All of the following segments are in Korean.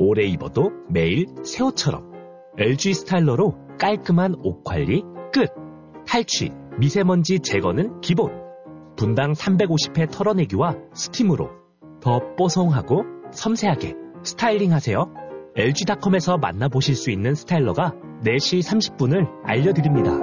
오래 입어도 매일 새 옷처럼. LG 스타일러로 깔끔한 옷 관리 끝. 탈취, 미세먼지 제거는 기본. 분당 350회 털어내기와 스팀으로 더 뽀송하고 섬세하게 스타일링 하세요. LG닷컴에서 만나보실 수 있는 스타일러가 4시 30분을 알려드립니다.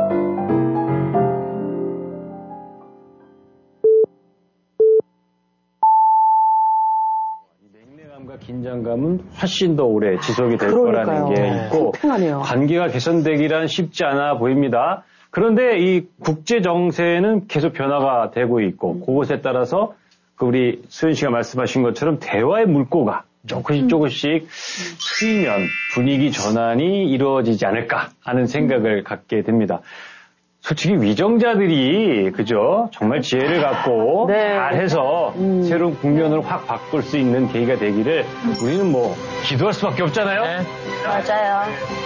냉랭함과 긴장감은 훨씬 더 오래 지속이 될 거라는 게 있고 팽팽하네요. 관계가 개선되기란 쉽지 않아 보입니다. 그런데 이 국제 정세는 계속 변화가 되고 있고 그것에 따라서 우리 수현 씨가 말씀하신 것처럼 대화의 물꼬가 조금씩 트이면 분위기 전환이 이루어지지 않을까 하는 생각을 갖게 됩니다. 솔직히 위정자들이 그죠? 정말 지혜를 갖고 잘해서 새로운 국면을 확 바꿀 수 있는 계기가 되기를 우리는 뭐 기도할 수밖에 없잖아요. 네. 맞아요.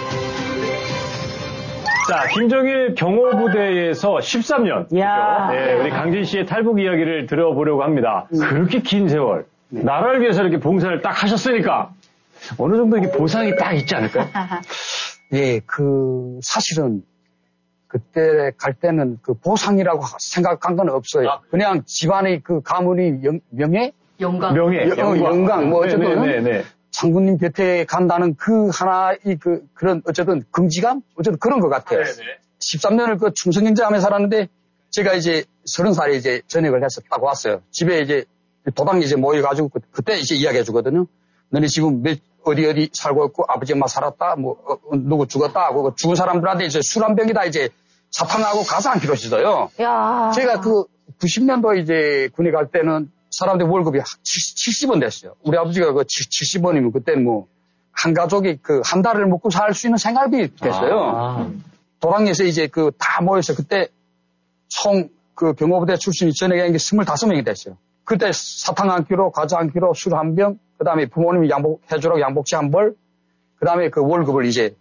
자, 김정일 경호부대에서 13년. 네, 우리 강진 씨의 탈북 이야기를 들어보려고 합니다. 그렇게 긴 세월, 나라를 위해서 이렇게 봉사를 딱 하셨으니까 어느 정도 이게 보상이 딱 있지 않을까요? 예, 사실은 그때 갈 때는 그 보상이라고 생각한 건 없어요. 그냥 집안의 그 가문의 명예? 영광. 영광. 뭐 어쨌든. 장군님 곁에 간다는 그 하나의 그런 어쨌든 긍지감? 어쨌든 그런 것 같아요. 13년을 그 충성경제하며 살았는데 제가 이제 30살에 이제 전역을 해서 딱 왔어요. 집에 이제 도당 이제 모여가지고 그때 이제 이야기해 주거든요. 너네 지금 어디 살고 있고 아버지 엄마 살았다, 뭐, 누구 죽었다 하고 죽은 사람들한테 이제 술 한 병이다 이제 사탕하고 가서 안 필요시어요. 제가 90년도 이제 군에 갈 때는 사람들 월급이 70원 됐어요. 우리 아버지가 70원이면 그때는 뭐, 한 가족이 한 달을 먹고 살 수 있는 생활비 됐어요. 도당에서 이제 다 모여서 그때 총 경호부대 출신이 전역에 있는 게 25명이 됐어요. 그때 사탕 한 킬로, 과자 한 킬로, 술 한 병, 그 다음에 부모님이 해주라고 양복지 한 벌, 그 다음에 월급을 이제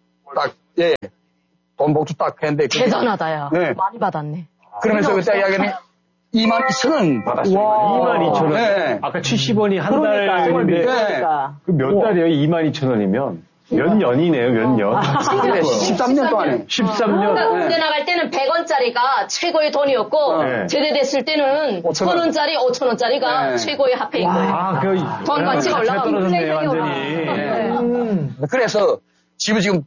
돈 복주 딱 했는데. 대단하다, 야. 네. 많이 받았네. 그러면서 그때 이야기는 22,000원 받았어요. 22,000원. 네. 아까 70원이 한 달인데 몇 달이에요? 22,000원이면 몇 년이네요, 몇 년. 13년 동안에. 13년. 군대 나갈 때는 100원짜리가 최고의 돈이었고 제대됐을 때는 1,000원짜리, 5,000원짜리가 최고의 화폐인 거예요. 돈 가치가 떨어졌네요, 완전히. 그래서 집을 지금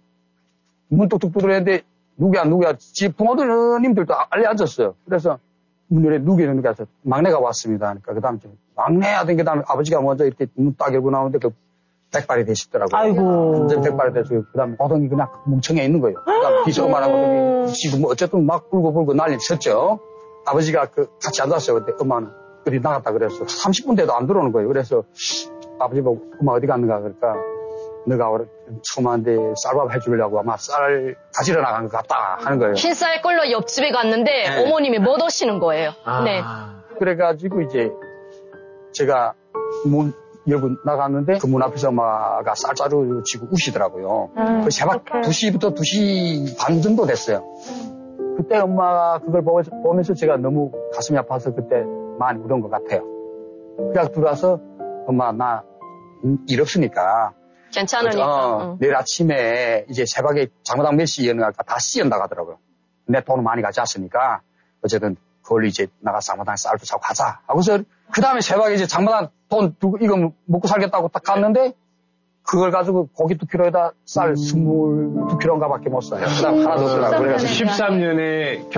문 뚝뚝 두드렸는데 누구야 집 부모님들도 알려 앉았어요. 그래서 문 열에 누구야 해서 막내가 왔습니다. 그러니까 그 다음에 막내 하던 그 다음에 아버지가 먼저 이렇게 문 딱 열고 나오는데 백발이 되시더라고요. 아이고. 완전 백발이 되시고 그 다음에 호동이 그냥 뭉청해 있는 거예요. 그 다음에 비서만하고 지금 뭐 어쨌든 막 불고 난리 쳤죠. 아버지가 같이 앉았어요. 그때 엄마는 어디 나갔다 그래서 30분 돼도 안 들어오는 거예요. 그래서 아버지 보고 엄마 어디 갔는가 그러니까 너가 처음 한데 쌀밥 해주려고 아마 쌀 가지러 나간 것 같다 하는 거예요. 흰쌀 꼴로 옆집에 갔는데 어머님이 못 오시는 거예요. 네. 그래가지고 이제 제가 문 열고 나갔는데 그 문 앞에서 엄마가 쌀자루 쥐고 우시더라고요. 새벽 2시부터 2시 반 정도 됐어요. 그때 엄마가 그걸 보면서 제가 너무 가슴이 아파서 그때 많이 울은 것 같아요. 그래서 들어와서 엄마 나 일 없으니까 괜찮으니까. 내일 아침에 이제 새벽에 장마당 몇 시에 연락할까 다시 연락 하더라고요. 내 돈은 많이 가져왔으니까 어쨌든 그걸 이제 나가서 장마당에 쌀도 사고 가자. 하고서 그 다음에 새벽에 이제 장마당 돈 두고 이거 먹고 살겠다고 딱 갔는데 그걸 가지고 고기 2kg에다 쌀 22kg인가 밖에 못 사요. 그 다음 하나 더 쓰라고. 그래서 13년의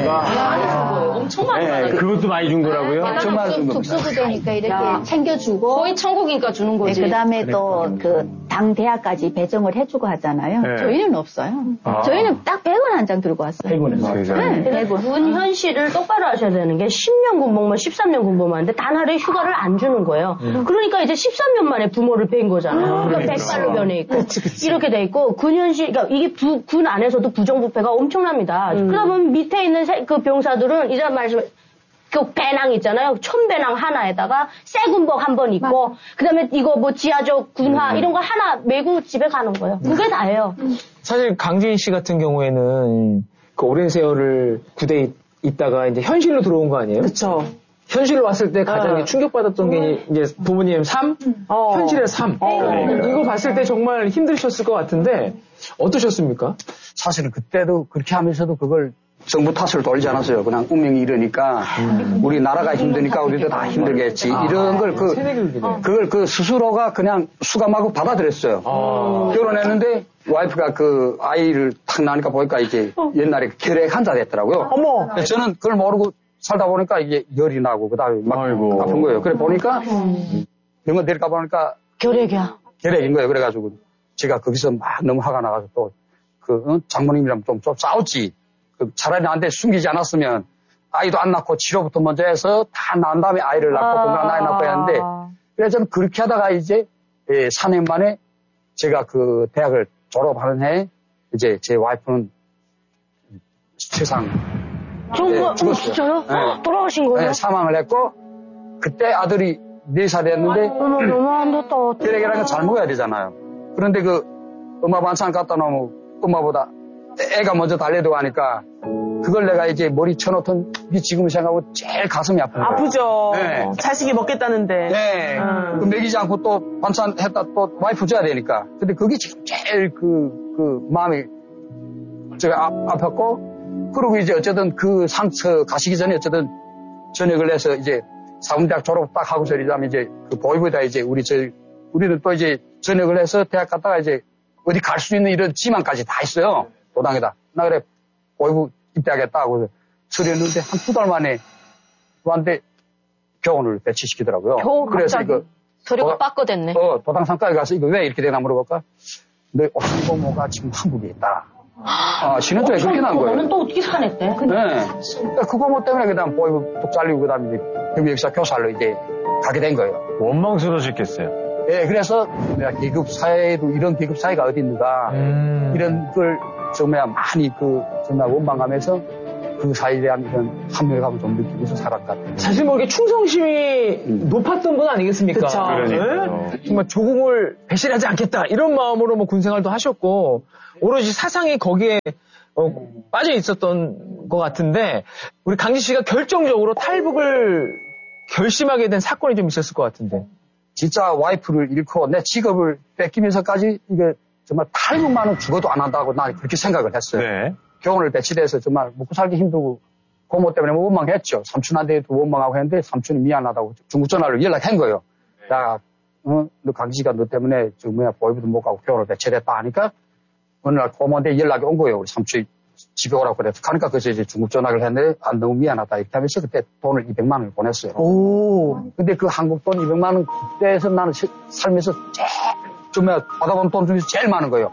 결과가. 엄청 많이 받았어요. 그것도 많이 준 거라고요? 엄청 많이 준 겁니다. 특수부대니까 이렇게 챙겨주고. 거의 천국이니까 주는 거지. 그 다음에 또 당 대학까지 배정을 해주고 하잖아요. 저희는 없어요. 저희는 딱 100원 한 장 들고 왔어요. 100원에. 100원. 군 현실을 똑바로 하셔야 되는 게 10년 군복무, 13년 군복무하는데 단 하루에 휴가를 안 주는 거예요. 그러니까 이제 13년 만에 부모를 뵌 거잖아요. 그러니까 백발로 변해 있고 이렇게 돼 있고 군 현실, 그러니까 이게 군 안에서도 부정부패가 엄청납니다. 그러면 밑에 있는 그 병사들은 이제 말씀. 그 배낭 있잖아요. 촌배낭 하나에다가 새 군복 한 번 입고 그다음에 이거 뭐 지하적 군화 이런 거 하나 메고 집에 가는 거예요. 그게 다예요. 사실 강진 씨 같은 경우에는 그 오랜 세월을 부대에 있다가 이제 현실로 들어온 거 아니에요? 그렇죠. 현실로 왔을 때 가장 충격받았던 게 이제 부모님 삶, 현실의 삶. 이거 봤을 때 정말 힘드셨을 것 같은데 어떠셨습니까? 사실은 그때도 그렇게 하면서도 그걸 정부 탓을 돌리지 않았어요. 그냥 운명이 이러니까 우리 나라가 힘드니까 우리도 다 힘들겠지. 이런 걸 그걸 그 스스로가 그냥 수감하고 받아들였어요. 결혼했는데 와이프가 그 아이를 탁 낳으니까 보니까 이제 옛날에 결핵 환자 됐더라고요. 어머. 저는 그걸 모르고 살다 보니까 이게 열이 나고 그다음에 막 아픈 거예요. 그래 보니까 병원 데리고 보니까 결핵인 거예요. 그래가지고 제가 거기서 막 너무 화가 나가서 또 그 장모님이랑 좀 싸웠지. 차라리 나한테 숨기지 않았으면 아이도 안 낳고 치료부터 먼저 해서 다 낳은 다음에 아이를 낳고 건강한 아이 낳고 했는데 그래서 저는 그렇게 하다가 이제 4년 만에 제가 그 대학을 졸업하는 해에 이제 제 와이프는 세상 죽었어요. 진짜요? 네. 돌아가신 거예요? 네, 사망을 했고 그때 아들이 4살이 됐는데 너무 안 됐다. 결핵이라는 건 잘 먹어야 되잖아요. 그런데 그 엄마 반찬 갖다 놓으면 엄마보다 애가 먼저 달래도 하니까 그걸 내가 이제 머리 쳐놓던 게 지금 생각하고 제일 가슴이 아픈 거예요. 아프죠. 네. 자식이 먹겠다는데. 네. 그 먹이지 않고 또 반찬 했다 또 와이프 줘야 되니까. 근데 그게 지금 제일 그 마음이 제가 아팠고 그리고 이제 어쨌든 그 상처 가시기 전에 어쨌든 전역을 해서 이제 사범대학 졸업 딱 하고서 이제 그 보이부에다 이제 우리는 또 이제 전역을 해서 대학 갔다가 이제 어디 갈 수 있는 이런 지망까지 다 있어요. 도당에다. 나 그래, 보이부 입대하겠다고 서류했는데 한 2달 만에 저한테 교원을 배치시키더라고요. 그래서 이거. 서류가 빠꺼됐네. 도당상가에 가서 이거 왜 이렇게 되나 물어볼까? 너 오신 고모가 지금 한국에 있다. 신혼초에 그렇게 난 거예요. 너는 또 어떻게 살았대? 네. 그 고모 때문에 그 다음 보이부 뚝 잘리고 그 다음에 이제 경비역사 교사로 이제 가게 된 거예요. 원망스러우셨겠어요. 네, 그래서 내가 계급사회도 이런 계급사회가 어디 있는가 이런 걸 정말 많이 정말 원망하면서 그 사회에 대한 이런 합력감을 좀 느끼면서 살았다. 사실 뭐 이렇게 충성심이 높았던 분 아니겠습니까? 그러니까요. 정말 조국을 배신하지 않겠다 이런 마음으로 뭐 군생활도 하셨고 오로지 사상이 거기에 빠져 있었던 것 같은데 우리 강진 씨가 결정적으로 탈북을 결심하게 된 사건이 좀 있었을 것 같은데. 진짜 와이프를 잃고 내 직업을 뺏기면서까지 이게 정말 탈북만은 죽어도 안 한다고 난 그렇게 생각을 했어요. 네. 교원을 배치돼서 정말 먹고 살기 힘들고 고모 때문에 원망했죠. 삼촌한테도 원망하고 했는데 삼촌이 미안하다고 중국 전화를 연락한 거예요. 야, 너 강지가 너 때문에 보이부도 못 가고 교원을 배치됐다 하니까 어느 날 고모한테 연락이 온 거예요. 우리 삼촌이 집에 오라고 그래서 가니까 그래서 이제 중국 전화를 했는데 너무 미안하다 이렇게 하면서 그때 돈을 200만 원을 보냈어요. 근데 그 한국 돈 200만 원 그때에서 나는 살면서 제일 정말 받아본 돈 중에서 제일 많은 거예요.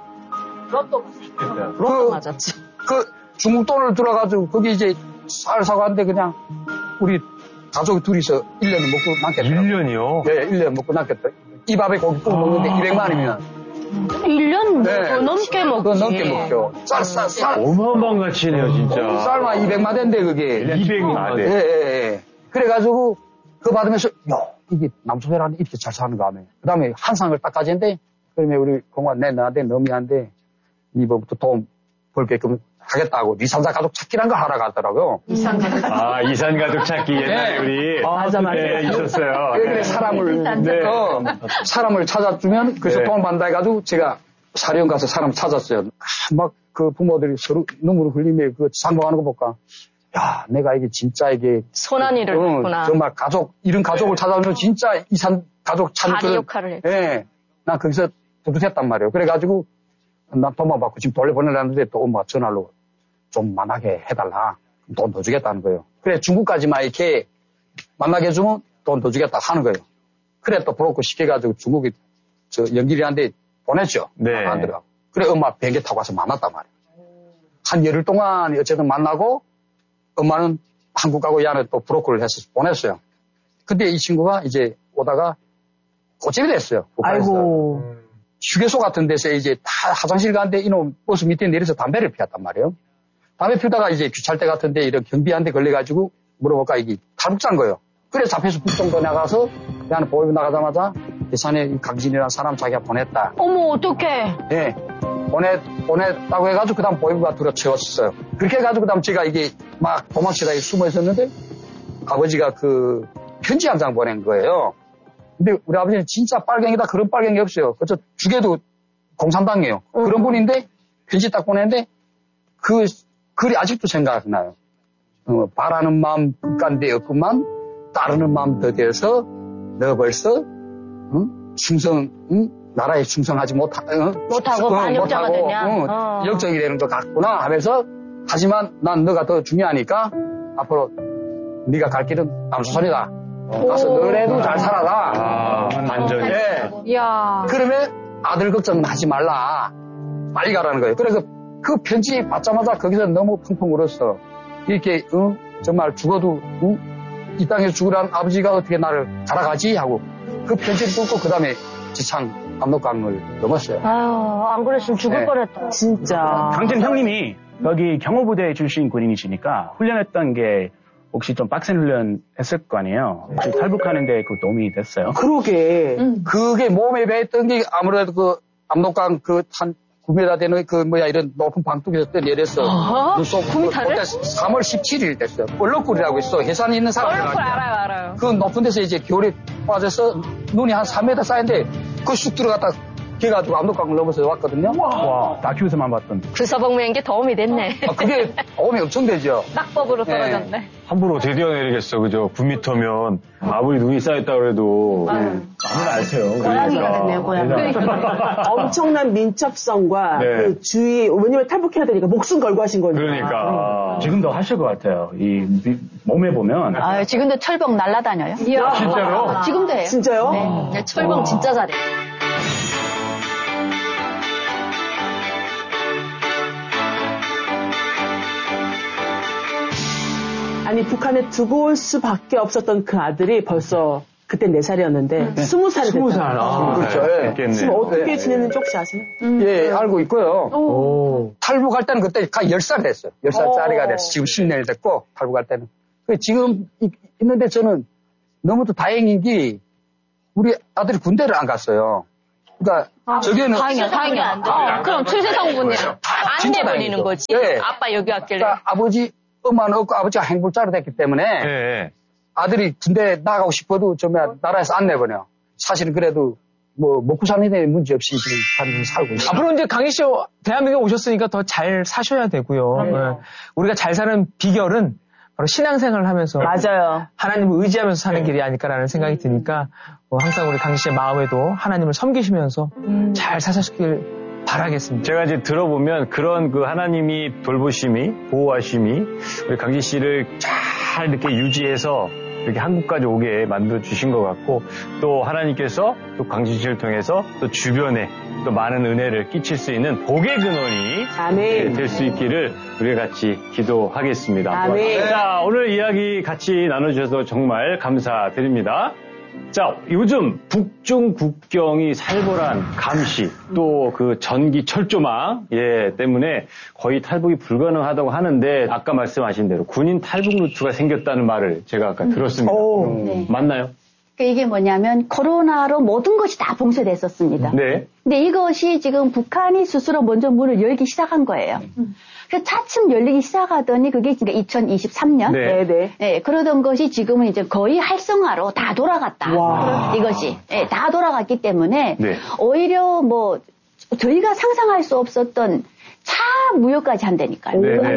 로또 맞았지. 그 중국 돈을 들어가지고 거기 이제 쌀 사고 하는데 그냥 우리 가족 둘이서 1년을 먹고 남겠다. 1년이요? 네, 1년 먹고 남겠다. 이 밥에 고기 구워 먹는데 200만 원이면 1년 더 넘게 먹지. 더 넘게 먹죠. 쌀. 어마어마한 가치네요, 진짜. 쌀만 200만 대인데 그게. 200만 대. 예. 그래가지고 그거 받으면서 이게 남소배라는 이렇게 잘 사는가 하면 그다음에 한 상을 딱 가지는데 그러면 우리 공무원 너한테 너무 미안한데 이번부터 돈 벌게끔 하겠다고 이산자 가족 찾기란 걸 하라고 하더라고요. 이산 가족 찾기 옛날에 우리 맞아. 네, 있었어요. 그래 사람을 찾아주면 그래서 돈 받는다 해가지고 제가 사령 가서 사람 찾았어요. 막 그 부모들이 서로 눈물을 흘리며 그 상봉하는 거 볼까. 야, 내가 이게 진짜 이게 선한 일을 했구나. 정말 이런 가족을 찾아오면 진짜 이산 가족 찾는 다리 역할을 했지. 예. 난 거기서 뿌듯했단 말이에요. 그래가지고 난 돈만 받고 지금 돌려보내려는데 또 엄마가 전화로 좀 만나게 해달라. 돈 더 주겠다는 거예요. 그래 중국까지만 이렇게 만나게 해주면 돈 더 주겠다 하는 거예요. 그래 또 브로커 시켜가지고 중국에 연길이한테 보냈죠. 네. 안 들어가고. 그래 엄마 비행기 타고 와서 만났단 말이에요. 한 열흘 동안 어쨌든 만나고 엄마는 한국 가고 이 안에 또 브로커를 해서 보냈어요. 근데 이 친구가 이제 오다가 고집이 됐어요. 아이고. 휴게소 같은 데서 이제 다 화장실 가는데 이놈 버스 밑에 내려서 담배를 피웠단 말이에요. 담배 피우다가 이제 귀찰 때 같은데 이런 경비한테 걸려가지고 물어볼까 이게 탈북자인 거예요. 그래서 잡혀서 북정도 나가서 나는 보이고 나가자마자 예산에 강진이라는 사람 자기가 보냈다. 어머 어떡해. 네. 보냈다고 해가지고 그 다음 보이부가 들어채웠어요. 그렇게 해가지고 그 다음 제가 이게 막 도망치다 숨어 있었는데 아버지가 그 편지 한 장 보낸 거예요. 근데 우리 아버지는 진짜 빨갱이다 그런 빨갱이 없어요. 그저 죽여도 공산당이에요. 그런 분인데 편지 딱 보냈는데 그 글이 아직도 생각나요. 바라는 마음 극간되었구만 따르는 마음 더되어서 너 벌써 충성 나라에 충성하지 못하고 반역자가 되냐 역적이 되는 것 같구나 하면서 하지만 난 너가 더 중요하니까 앞으로 네가 갈 길은 남수선이다. 가서 너네도 잘 살아라. 완전히. 네. 이야. 그러면 아들 걱정은 하지 말라. 빨리 가라는 거예요. 그래서 그 편지 받자마자 거기서 너무 펑펑 울었어. 이렇게 정말 죽어도 이 땅에서 죽으란 아버지가 어떻게 나를 살아가지 하고 그 편지를 뚫고 그 다음에 지창 압록강을 넘었어요. 아유 안 그랬으면 죽을 뻔했다. 진짜. 강진 형님이 여기 경호부대 출신 군인이시니까 훈련했던 게 혹시 좀 빡센 훈련 했을 거 아니에요? 혹시 탈북하는데 그 도움이 됐어요? 그러게. 그게 몸에 배했던 게 아무래도 그 압록강 그 한 9m 되는 그 이런 높은 방뚝에서 내려서 그때 3월 17일 됐어요. 얼럭굴이라고 있어. 해산이 있는 사람들. 얼럭굴 알아요. 그 높은 데서 이제 겨울에 빠져서 눈이 한 3m 쌓였는데 그 쑥 들어갔다 걔가지고 압록강을 넘어서 왔거든요. 와, 다큐에서만 봤던. 불서복무한 게 도움이 됐네. 그게 도움이 엄청 되죠. 낙법으로 떨어졌네. 함부로 어떻게 뛰어내리겠어, 그죠? 9m면 아무리 눈이 쌓였다 그래도 아무나 알 테요. 고양이가 됐네요, 고양이. 엄청난 민첩성과 네. 그 주의, 왜냐면 탈북해야 되니까 목숨 걸고 하신 거니까. 그러니까. 지금도 하실 것 같아요. 이 몸에 보면. 아, 지금도 철봉 날라다녀요. 아, 진짜로? 지금도 해요. 진짜요? 네. 철봉 진짜 잘해. 아니, 북한에 두고 올 수밖에 없었던 그 아들이 벌써 그때 4살이었는데 20살이 됐다. 20살. 그렇죠. 예. 지금 어떻게 지내는지 혹시 아세요? 예, 알고 있고요. 탈북할 때는 그때 10살 됐어요. 10살짜리가 됐어. 지금 10년이 됐고, 탈북할 때는. 지금 있는데 저는 너무도 다행인 게, 우리 아들이 군대를 안 갔어요. 그러니까, 저기는. 다행이야. 그럼 출세성분이야. 안 진짜 내버리는 다행이죠. 거지. 예. 아빠 여기 왔길래. 그러니까 엄마는 없고 아버지가 행불자로 됐기 때문에, 네. 아들이 군대 나가고 싶어도 정말 나라에서 안 내버려. 사실은 그래도 먹고 사는 데 문제 없이 지금 사람들이 살고 있어요. 앞으로 이제 강희 씨 대한민국에 오셨으니까 더 잘 사셔야 되고요. 네. 우리가 잘 사는 비결은 바로 신앙생활을 하면서 맞아요. 하나님을 의지하면서 사는 길이 아닐까라는 생각이 드니까 항상 우리 강희 씨의 마음에도 하나님을 섬기시면서 잘 사셨길 바라겠습니다. 제가 이제 들어보면 그런 그 하나님이 돌보심이, 보호하심이 우리 강진 씨를 잘 이렇게 유지해서 이렇게 한국까지 오게 만들어주신 것 같고, 또 하나님께서 또 강진 씨를 통해서 또 주변에 또 많은 은혜를 끼칠 수 있는 복의 근원이 될 수 있기를 우리가 같이 기도하겠습니다. 아멘. 자, 오늘 이야기 같이 나눠주셔서 정말 감사드립니다. 자, 요즘 북중 국경이 살벌한 감시, 또 그 전기 철조망, 때문에 거의 탈북이 불가능하다고 하는데, 아까 말씀하신 대로 군인 탈북 루트가 생겼다는 말을 제가 아까 들었습니다. 네. 맞나요? 이게 뭐냐면 코로나로 모든 것이 다 봉쇄됐었습니다. 네. 근데 이것이 지금 북한이 스스로 먼저 문을 열기 시작한 거예요. 그래서 차츰 열리기 시작하더니 그게 그러니까 2023년. 네. 그러던 것이 지금은 이제 거의 활성화로 다 돌아갔다. 이것이. 다 돌아갔기 때문에 오히려 저희가 상상할 수 없었던 차 무역까지 한다니까요.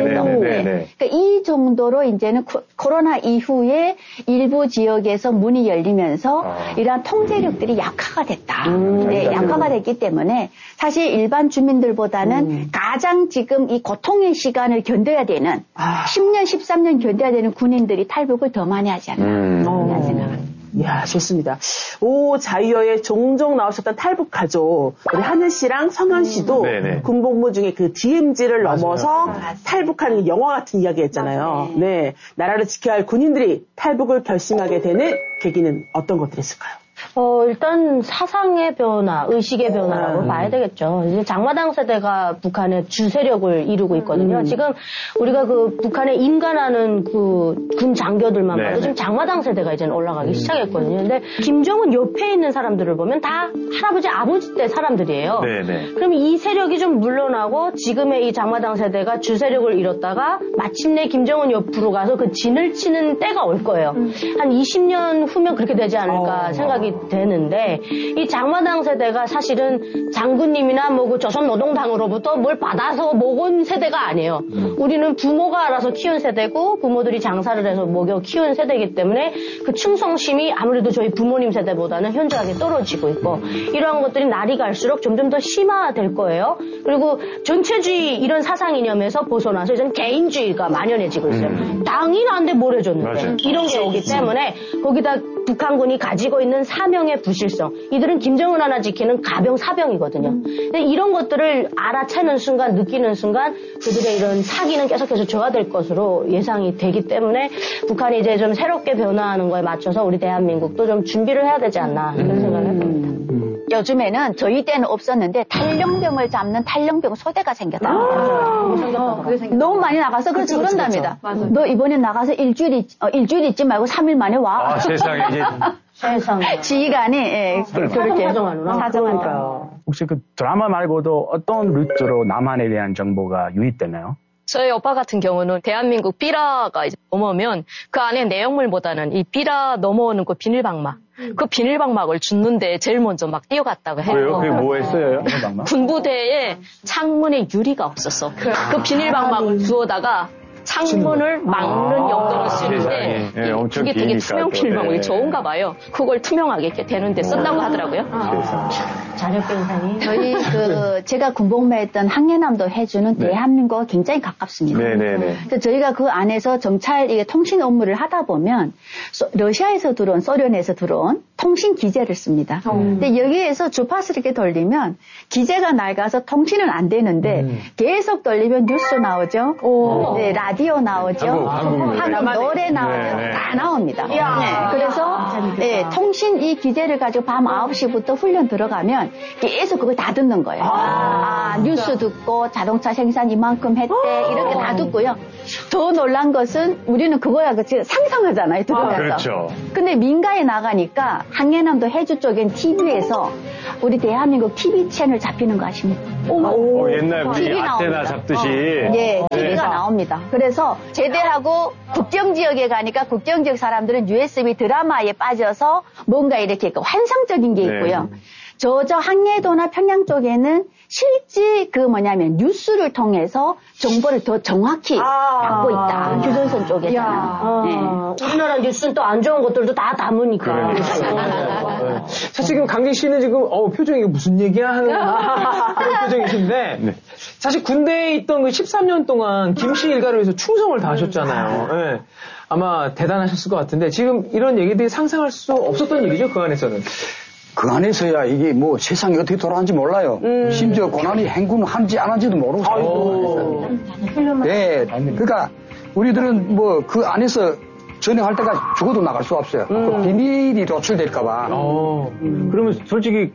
그러니까 이 정도로 이제는 코로나 이후에 일부 지역에서 문이 열리면서 이러한 통제력들이 약화가 됐다. 약화가 됐기 때문에 사실 일반 주민들보다는 가장 지금 이 고통의 시간을 견뎌야 되는 10년, 13년 견뎌야 되는 군인들이 탈북을 더 많이 하지 않나 생각합니다. 이야, 좋습니다. 오 자유여에 종종 나오셨던 탈북 가족, 우리 하늘 씨랑 성현 씨도 군복무 중에 그 DMZ를 넘어서 탈북하는 영화 같은 이야기였잖아요. 네, 나라를 지켜야 할 군인들이 탈북을 결심하게 되는 계기는 어떤 것들이 있을까요? 일단 사상의 변화, 의식의 변화라고 봐야 되겠죠. 이제 장마당 세대가 북한의 주세력을 이루고 있거든요. 지금 우리가 그 북한에 임관하는 그 군 장교들만 봐도 지금 장마당 세대가 이제는 올라가기 시작했거든요. 근데 김정은 옆에 있는 사람들을 보면 다 할아버지, 아버지 때 사람들이에요. 그럼 이 세력이 좀 물러나고 지금의 이 장마당 세대가 주세력을 이뤘다가 마침내 김정은 옆으로 가서 그 진을 치는 때가 올 거예요. 한 20년 후면 그렇게 되지 않을까 생각이 되는데 이 장마당 세대가 사실은 장군님이나 뭐 그 조선노동당으로부터 뭘 받아서 먹은 세대가 아니에요. 우리는 부모가 알아서 키운 세대고 부모들이 장사를 해서 먹여 키운 세대이기 때문에 그 충성심이 아무래도 저희 부모님 세대보다는 현저하게 떨어지고 있고 이러한 것들이 날이 갈수록 점점 더 심화될 거예요. 그리고 전체주의 이런 사상 이념에서 벗어나서 이제는 개인주의가 만연해지고 있어요. 당이 나한테 뭘 해줬는데 이런 게 오기 때문에 거기다 북한군이 가지고 있는 사명의 부실성. 이들은 김정은 하나 지키는 가병 사병이거든요. 근데 이런 것들을 알아채는 순간, 느끼는 순간 그들의 이런 사기는 계속해서 저하될 것으로 예상이 되기 때문에 북한이 이제 좀 새롭게 변화하는 거에 맞춰서 우리 대한민국도 좀 준비를 해야 되지 않나 그런 생각을 해봅니다. 요즘에는 저희 때는 없었는데 탈영병을 잡는 탈영병 소대가 생겼다. 너무 많이 나가서 그래서 그런답니다. 너 이번에 나가서 일주일 있지 말고 3일 만에 와. 세상에 이제 세상에 지휘관이 그렇게 사정하니까. 혹시 그 드라마 말고도 어떤 루트로 남한에 대한 정보가 유입되나요? 저희 오빠 같은 경우는 대한민국 삐라가 이제 넘어오면 그 안에 내용물보다는 이 삐라 넘어오는 그 비닐방막. 그 비닐방막을 줍는데 제일 먼저 막 뛰어갔다고 해요. 왜요? 그게 뭐 했어요? 군부대에 창문에 유리가 없었어. 그 비닐방막을 주워다가 창문을 막는 용도로 쓰는데 그게 되게 투명 비닐방막이 좋은가 봐요. 그걸 투명하게 이렇게 되는데 쓴다고 하더라고요. 자력 변상이. 저희 제가 군복무했던 항해남도 해주는 대한민국과 굉장히 가깝습니다. 그래서 저희가 그 안에서 정찰 통신 업무를 하다 보면 러시아에서 들어온 소련에서 들어온 통신 기재를 씁니다. 근데 여기에서 주파수를 이렇게 돌리면 기재가 낡아서 통신은 안 되는데 계속 돌리면 뉴스 나오죠. 네, 라디오 나오죠. 한국 노래 나오죠. 다 나옵니다. 그래서 통신 이 기재를 가지고 밤 9시부터 훈련 들어가면 계속 그걸 다 듣는 거예요. 뉴스 듣고 자동차 생산 이만큼 했대 이렇게 다 듣고요. 더 놀란 것은 우리는 그거야 상상하잖아요. 들어가서. 그렇죠. 근데 민가에 나가니까 항해남도 해주 쪽엔 TV에서 우리 대한민국 TV 채널 잡히는 거 아십니까? 옛날 우리 아테나 잡듯이. TV가 나옵니다. 그래서 제대하고 국경지역에 가니까 국경지역 사람들은 USB 드라마에 빠져서 뭔가 이렇게 환상적인 게 있고요. 저 항해도나 평양 쪽에는 실제 뭐냐면 뉴스를 통해서 정보를 더 정확히 받고 있다. 휴전선 쪽에서는. 우리나라 뉴스는 또 안 좋은 것들도 다 담으니까. 사실 지금 강진 씨는 지금 표정이 무슨 얘기야 하는 그런 표정이신데 사실 군대에 있던 그 13년 동안 김씨 일가를 위해서 충성을 다하셨잖아요. 아마 대단하셨을 것 같은데 지금 이런 얘기들이 상상할 수 없었던 일이죠. 그 안에서는. 그 안에서야 이게 뭐 세상이 어떻게 돌아가는지 몰라요. 심지어 고난이 행군한지 안 한지도 모르고. 그러니까 우리들은 뭐 그 안에서 전역할 때까지 죽어도 나갈 수 없어요. 그 비밀이 노출될까봐. 그러면 솔직히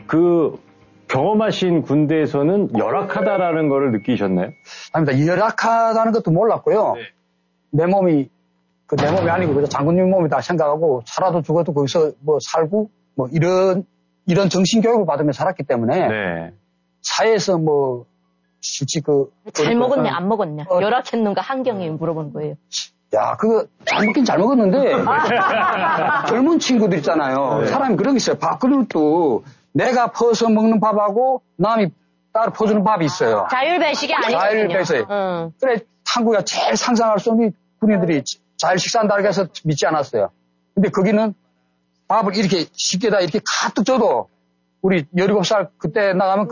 경험하신 군대에서는 열악하다라는 거를 느끼셨나요? 아닙니다. 열악하다는 것도 몰랐고요. 내 몸이 아니고 장군님 몸이다 생각하고 살아도 죽어도 거기서 뭐 살고 뭐 이런 정신교육을 받으며 살았기 때문에 사회에서 뭐 실제 잘 먹었냐 안 먹었냐 열악했는가 한경이 물어본 거예요. 야, 그거 잘 먹긴 잘 먹었는데 젊은 친구들 있잖아요. 사람이 그런 게 있어요. 밥그릇도 내가 퍼서 먹는 밥하고 남이 따로 퍼주는 밥이 있어요. 자율배식이 아니거든요. 자율배식. 그래 한국에 제일 상상할 수 없는 군인들이 자율 식사한다고 해서 믿지 않았어요. 근데 거기는 밥을 이렇게 쉽게 다 이렇게 가득 줘도 우리 17살 그때 나가면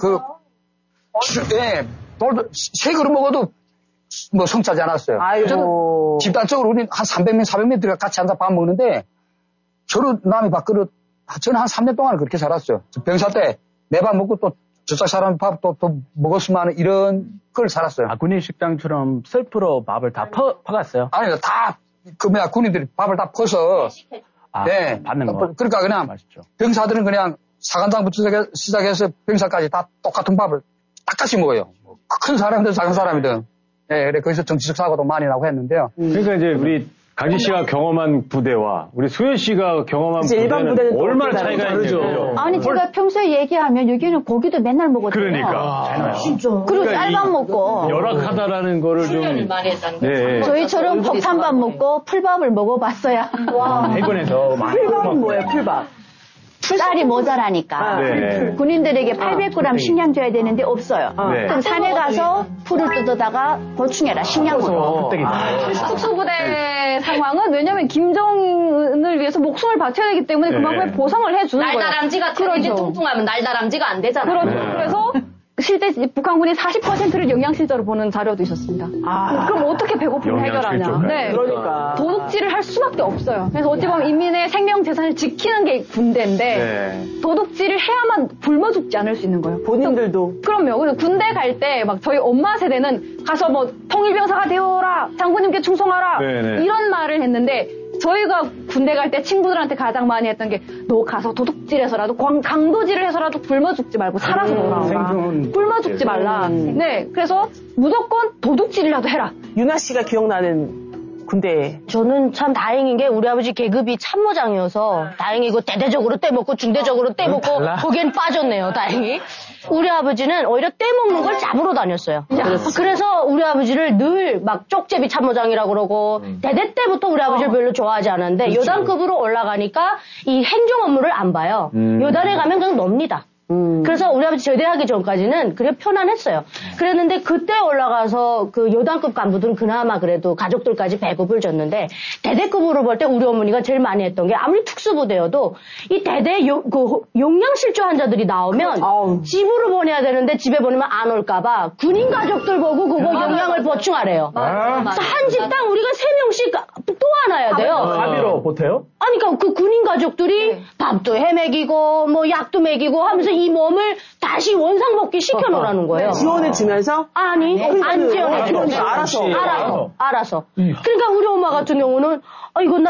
세 그릇 먹어도 뭐 성차지 않았어요. 집단적으로 우리는 한 300명, 400명 들어가 같이 앉아 밥 먹는데 저는 남의 밥그릇 저는 한 3년 동안 그렇게 살았어요. 병사 때 내 밥 먹고 또 저쪽 사람 밥 또 먹었으면 하는 이런 걸 살았어요. 군인 식당처럼 셀프로 밥을 다 퍼갔어요? 아니, 군인들이 밥을 다 퍼서 네. 받는 거. 그러니까 그냥 맛있죠. 병사들은 그냥 사관장부터 시작해서 병사까지 다 똑같은 밥을 똑같이 먹어요. 큰 사람이든 작은 사람이든. 네, 그래 거기서 정치적 사고도 많이 나고 했는데요. 그러니까 이제 우리 강진 씨가 경험한 부대와 우리 수현 씨가 경험한 부대는 얼마나 차이가 있죠. 아니 제가 평소에 얘기하면 여기는 고기도 맨날 먹었잖아요. 그러니까. 진짜. 그리고 그러니까 쌀밥 먹고. 열악하다라는 거를 좀. 많이 했다는 네. 저희처럼 폭탄밥 먹고 풀밥을 먹어봤어야. 와. 해군에서 풀밥은 뭐예요? 풀밥. 쌀이 모자라니까. 네. 군인들에게 800g 식량 줘야 되는데 없어요. 네. 그럼 산에 가서 풀을 뜯어다가 보충해라. 식량으로. 특수부대 상황은 왜냐면 김정은을 위해서 목숨을 바쳐야 되기 때문에 그만큼의 보상을 해주는 거예요. 날다람쥐 같은 게 뚱뚱하면 날다람쥐가 안 되잖아요. 그렇죠. 그래서 실제 북한군이 40%를 영양실조로 보는 자료도 있었습니다. 그럼 어떻게 배고픔을 해결하냐. 네. 그러니까. 도둑질을 할 수밖에 없어요. 그래서 어찌 보면 인민의 생명 재산을 지키는 게 군대인데 도둑질을 해야만 굶어 죽지 않을 수 있는 거예요. 본인들도. 그럼요. 그래서 군대 갈 때 막 저희 엄마 세대는 가서 뭐 통일병사가 되어라, 장군님께 충성하라 이런 말을 했는데 저희가 군대 갈 때 친구들한테 가장 많이 했던 게 너 가서 도둑질해서라도 강도질을 해서라도 굶어 죽지 말고 살아서 놀아라. 굶어 죽지 말라. 네, 그래서 무조건 도둑질이라도 해라. 유나 씨가 기억나는 군대. 저는 참 다행인 게 우리 아버지 계급이 참모장이어서 다행이고 대대적으로 떼먹고 중대적으로 떼먹고 거기엔 빠졌네요. 다행히. 우리 아버지는 오히려 떼먹는 걸 잡으러 다녔어요. 그래서 우리 아버지를 늘 막 쪽제비 참모장이라고 그러고 대대 때부터 우리 아버지를 별로 좋아하지 않았는데 여단급으로 올라가니까 이 행정 업무를 안 봐요. 여단에 가면 그냥 놉니다. 그래서 우리 아버지 제대하기 전까지는 그게 편안했어요. 그랬는데 그때 올라가서 그 여단급 간부들은 그나마 그래도 가족들까지 배급을 줬는데 대대급으로 볼 때 우리 어머니가 제일 많이 했던 게 아무리 특수부대여도 이 대대 용량실조 환자들이 나오면 집으로 보내야 되는데 집에 보내면 안 올까봐 군인 가족들 보고 그거 영양을 보충하래요. 그래서 한 집당 우리가 3명씩 또 안아야 돼요. 사비로 보태요? 아니 그러니까 그 군인 가족들이 밥도 해먹이고 뭐 약도 먹이고 하면서 이 몸을 다시 원상복귀 시켜놓으라는 거예요. 지원을 주면서? 아니, 안 지원해줘. 알아서. 그러니까 우리 엄마 같은 경우는, 이거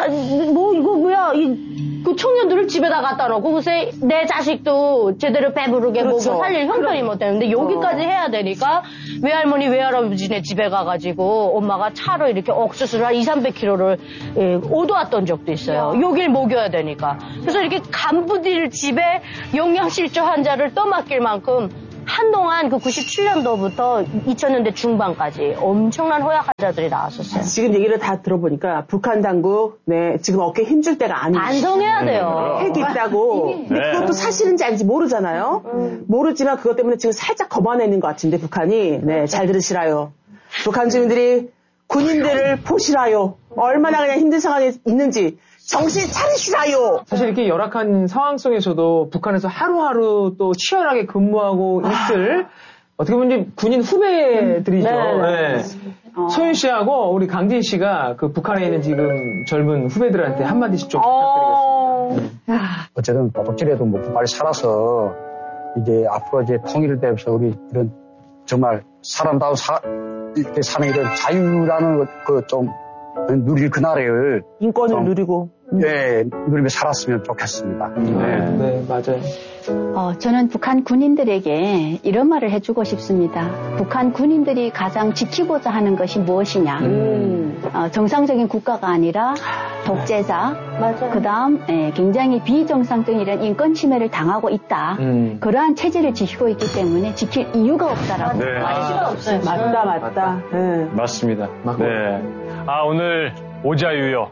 뭐야, 그 청년들을 집에다 갖다 놓고, 글쎄, 내 자식도 제대로 배부르게 먹고 살릴 형편이 못 되는데, 여기까지 해야 되니까, 외할머니, 외할아버지네 집에 가가지고, 엄마가 차로 이렇게 옥수수를 한 200~300kg를 오도왔던 적도 있어요. 여길 먹여야 되니까. 그래서 이렇게 간부들 집에 영양실조 환자를 떠맡길 만큼 한동안 그 97년도부터 2000년대 중반까지 엄청난 허약 환자들이 나왔었어요. 지금 얘기를 다 들어보니까 북한 당국 지금 어깨에 힘줄 때가 아니에요. 반성해야 돼요. 핵이 있다고. 근데 그것도 사실인지 아닌지 모르잖아요. 모르지만 그것 때문에 지금 살짝 거만해있는 것 같은데 북한이. 잘 들으시라요. 북한 주민들이 군인들을 보시라요. 얼마나 그냥 힘든 상황에 있는지. 정신 차리시라요. 사실 이렇게 열악한 상황 속에서도 북한에서 하루하루 또 치열하게 근무하고 있을 어떻게 보면 군인 후배들이죠. 네. 소윤 씨하고 우리 강진 씨가 그 북한에 있는 지금 젊은 후배들한테 한마디씩 좀 부탁드리겠습니다. 어쨌든 도둑질에도 먹고 빨리 살아서 이제 앞으로 이제 통일을 되면서 우리 이런 정말 사람다운 이렇게 사는 이런 자유라는 그 좀 누릴 그날을 인권을 누리고 누리며 살았으면 좋겠습니다. 네, 맞아요. 저는 북한 군인들에게 이런 말을 해주고 싶습니다. 북한 군인들이 가장 지키고자 하는 것이 무엇이냐? 정상적인 국가가 아니라 독재자, 그다음 굉장히 비정상적인 이런 인권 침해를 당하고 있다. 그러한 체제를 지키고 있기 때문에 지킬 이유가 없다라고 말할 수가 없어요. 맞다. 맞습니다. 오늘 오자유요.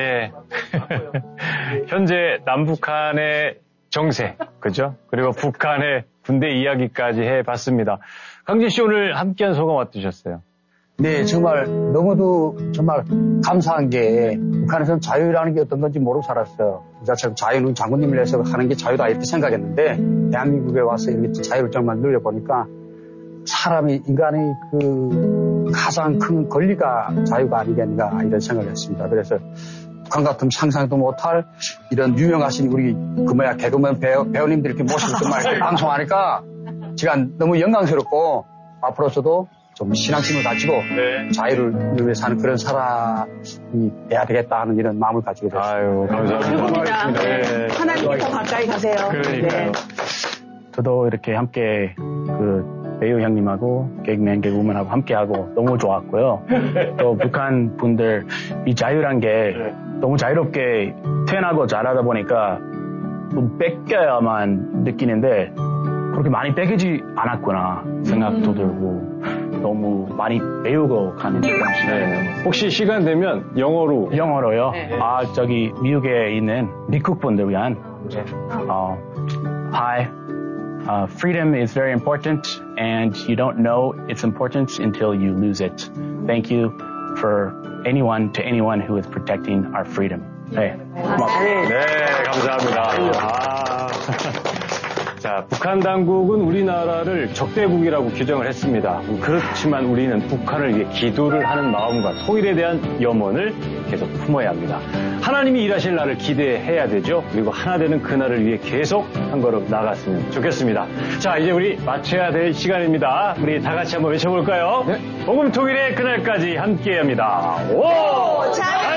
현재 남북한의 정세, 그죠? 그리고 북한의 군대 이야기까지 해봤습니다. 강진 씨 오늘 함께한 소감 어떠셨어요? 네, 정말 너무도 정말 감사한 게 북한에서는 자유라는 게 어떤 건지 모르고 살았어요. 그 자체로 자유는 장군님을 위해서 하는 게 자유다 이렇게 생각했는데 대한민국에 와서 이렇게 자유를 정말 늘려보니까 사람이 인간의 그 가장 큰 권리가 자유가 아니겠는가 이런 생각을 했습니다. 그래서 북한 같은 상상도 못할 이런 유명하신 우리 개그맨 배우님들 이렇게 모시고 정말 이렇게 방송하니까 제가 너무 영광스럽고 앞으로 저도 좀 신앙심을 가지고 자유를 위해 사는 그런 사람이 돼야 되겠다 하는 이런 마음을 가지게 됐습니다. 아유, 감사합니다. 네. 하나님께 더 가까이 가세요. 그러니까요. 저도 이렇게 함께 그 배우 형님하고 개그맨 개그우먼하고 함께하고 너무 좋았고요. 또 북한 분들 이 자유란 게 너무 자유롭게 태어나고 자라다 보니까 좀 뺏겨야만 느끼는데 그렇게 많이 뺏기지 않았구나 생각도 들고 너무 많이 배우고 가는 시간이에요. 혹시 시간 되면 영어로요? 저기 미국에 있는 미국 분들 위한 Hi. Freedom is very important, and you don't know its importance until you lose it. Thank you for anyone who is protecting our freedom. 네, 고맙습니다. 네, 감사합니다. 자, 북한 당국은 우리나라를 적대국이라고 규정을 했습니다. 그렇지만 우리는 북한을 위해 기도를 하는 마음과 통일에 대한 염원을 계속 품어야 합니다. 하나님이 일하실 날을 기대해야 되죠. 그리고 하나 되는 그날을 위해 계속 한 걸음 나갔으면 좋겠습니다. 자, 이제 우리 마쳐야 될 시간입니다. 우리 다 같이 한번 외쳐볼까요? 복음 통일의 그날까지 함께합니다. 오! 잘